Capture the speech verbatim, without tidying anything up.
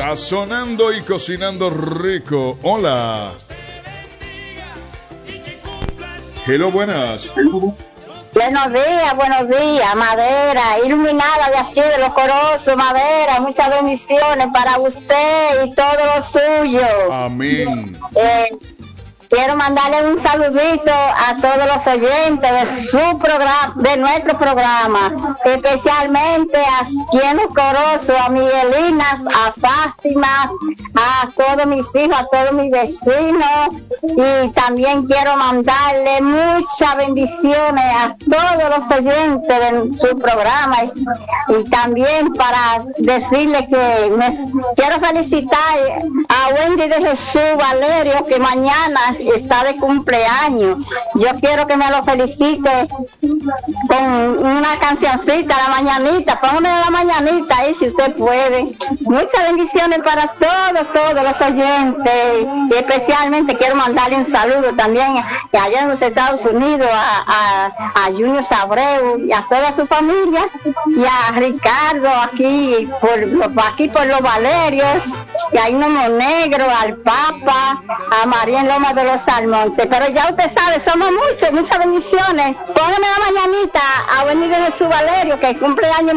Sazonando y cocinando rico. Hola. Hello, buenas. Buenos días, buenos días, Madera, iluminada de así de los Corosos, Madera, muchas bendiciones para usted y todo lo suyo. Amén. Eh, quiero mandarle un saludito a todos los oyentes de su programa, de nuestro programa, especialmente aquí en los Corosos, a Miguelinas, a Fátima, a todos mis hijos, a todos mis vecinos, y también quiero mandarle muchas bendiciones a todos los oyentes de su programa, y, y también para decirle que me, quiero felicitar a Wendy de Jesús Valerio, que mañana está de cumpleaños. Yo quiero que me lo felicite con una cancioncita, la mañanita. Póngame la mañanita ahí si usted puede. Muchas bendiciones para todos, todos los oyentes, y especialmente quiero mandarle un saludo también allá en los Estados Unidos a, a, a Junior Abreu y a toda su familia, y a Ricardo aquí por, aquí por los Valerios, y a Inomo Negro, al Papa, a María en Loma de los Almontes. Pero ya usted sabe, somos muchos, muchas bendiciones. Póngame la mañanita a venir de Jesús Valerio, que cumple años